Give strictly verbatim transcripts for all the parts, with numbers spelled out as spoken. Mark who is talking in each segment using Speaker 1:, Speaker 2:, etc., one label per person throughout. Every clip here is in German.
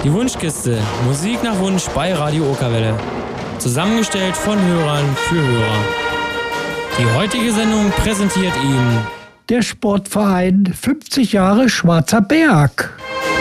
Speaker 1: Die Wunschkiste. Musik nach Wunsch bei Radio Okerwelle. Zusammengestellt von Hörern für Hörer. Die heutige Sendung präsentiert Ihnen
Speaker 2: der Sportverein fünfzig Jahre Schwarzer Berg.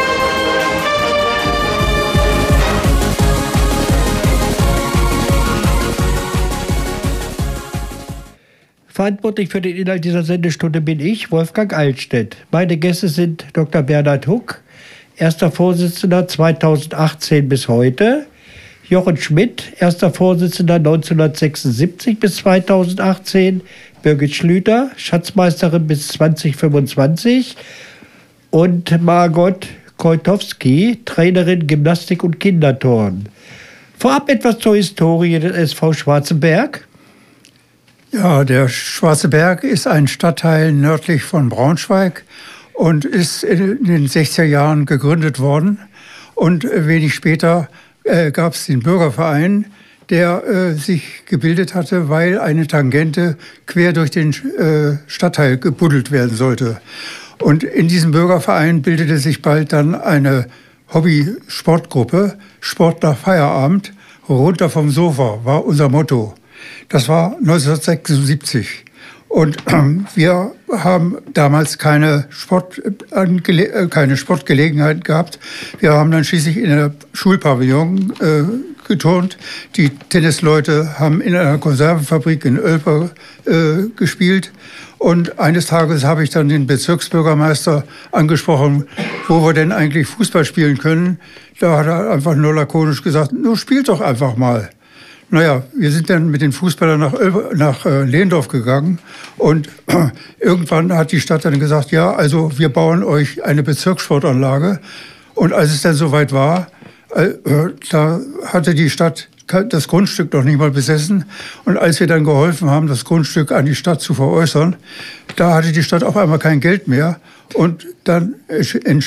Speaker 2: Verantwortlich für den Inhalt dieser Sendestunde bin ich, Wolfgang Eilstedt. Meine Gäste sind Doktor Bernhard Huck, erster Vorsitzender zweitausendachtzehn bis heute, Jochen Schmidt, erster Vorsitzender neunzehnhundertsechsundsiebzig bis zweitausendachtzehn, Birgit Schlüter, Schatzmeisterin bis zweitausendfünfundzwanzig und Margot Koitowski, Trainerin Gymnastik und Kinderturnen. Vorab etwas zur Historie des S V Schwarzenberg.
Speaker 3: Ja, der Schwarze Berg ist ein Stadtteil nördlich von Braunschweig und ist in den sechziger Jahren gegründet worden. Und wenig später äh, gab es den Bürgerverein, der äh, sich gebildet hatte, weil eine Tangente quer durch den äh, Stadtteil gebuddelt werden sollte. Und in diesem Bürgerverein bildete sich bald dann eine Hobby-Sportgruppe, Sport nach Feierabend, runter vom Sofa, war unser Motto. Das war neunzehnhundertsechsundsiebzig. Und ähm, wir haben damals keine, Sport, äh, keine Sportgelegenheit gehabt. Wir haben dann schließlich in der Schulpavillon äh, geturnt. Die Tennisleute haben in einer Konservenfabrik in Oelper äh, gespielt. Und eines Tages habe ich dann den Bezirksbürgermeister angesprochen, wo wir denn eigentlich Fußball spielen können. Da hat er einfach nur lakonisch gesagt, nur spielt doch einfach mal. Naja, wir sind dann mit den Fußballern nach, nach äh, Lehndorf gegangen und äh, irgendwann hat die Stadt dann gesagt, ja, also wir bauen euch eine Bezirkssportanlage. Und als es dann soweit war, äh, da hatte die Stadt das Grundstück noch nicht mal besessen. Und als wir dann geholfen haben, das Grundstück an die Stadt zu veräußern, da hatte die Stadt auf einmal kein Geld mehr. Und dann äh,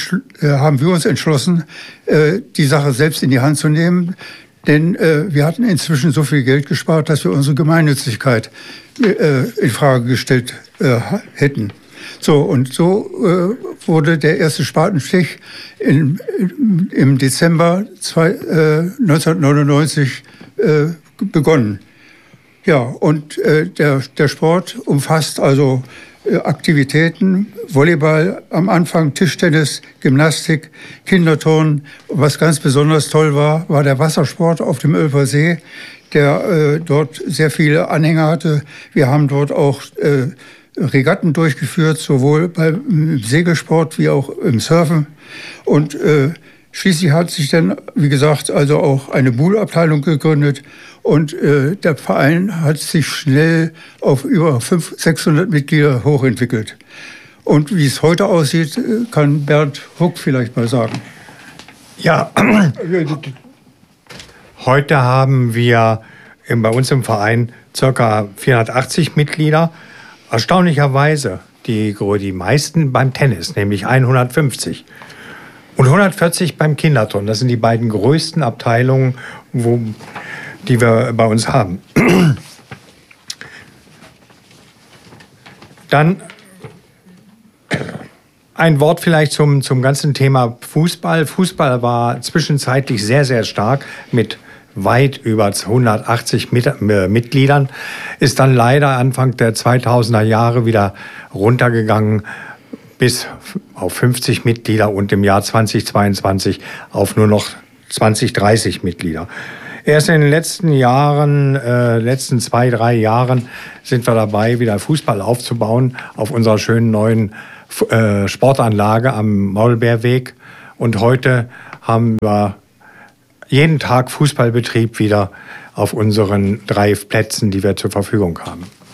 Speaker 3: haben wir uns entschlossen, äh, die Sache selbst in die Hand zu nehmen. Denn äh, wir hatten inzwischen so viel Geld gespart, dass wir unsere Gemeinnützigkeit äh, in Frage gestellt äh, hätten. So, und so äh, wurde der erste Spatenstich in, in, im Dezember zwei, äh, neunzehnhundertneunundneunzig äh, begonnen. Ja, und äh, der, der Sport umfasst also äh, Aktivitäten, Volleyball am Anfang, Tischtennis, Gymnastik, Kinderturnen. Was ganz besonders toll war, war der Wassersport auf dem Oelper See, der äh, dort sehr viele Anhänger hatte. Wir haben dort auch äh, Regatten durchgeführt, sowohl beim Segelsport wie auch im Surfen. Und äh, schließlich hat sich dann, wie gesagt, also auch eine Buhlabteilung gegründet. Und äh, der Verein hat sich schnell auf über fünfhundert, sechshundert Mitglieder hochentwickelt. Und wie es heute aussieht, kann Bernd Huck vielleicht mal sagen.
Speaker 4: Ja, heute haben wir bei uns im Verein ca. vierhundertachtzig Mitglieder. Erstaunlicherweise die, die meisten beim Tennis, nämlich hundertfünfzig. Und hundertvierzig beim Kinderturnen. Das sind die beiden größten Abteilungen, wo, die wir bei uns haben. Dann ein Wort vielleicht zum, zum ganzen Thema Fußball. Fußball war zwischenzeitlich sehr, sehr stark mit weit über hundertachtzig Mit, äh, Mitgliedern. Ist dann leider Anfang der zweitausender Jahre wieder runtergegangen bis auf fünfzig Mitglieder und im Jahr zweitausendzweiundzwanzig auf nur noch zwanzig, dreißig Mitglieder. Erst in den letzten Jahren, äh, letzten zwei, drei Jahren sind wir dabei, wieder Fußball aufzubauen auf unserer schönen neuen äh, Sportanlage am Maulbeerweg. Und heute haben wir jeden Tag Fußballbetrieb wieder auf unseren drei Plätzen, die wir zur Verfügung haben.